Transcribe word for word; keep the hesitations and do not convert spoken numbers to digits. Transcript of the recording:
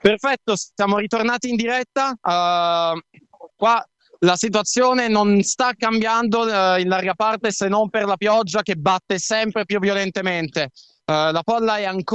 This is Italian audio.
Perfetto, siamo ritornati in diretta. Uh, qua la situazione non sta cambiando uh, in larga parte se non per la pioggia che batte sempre più violentemente. Uh, la Polla è ancora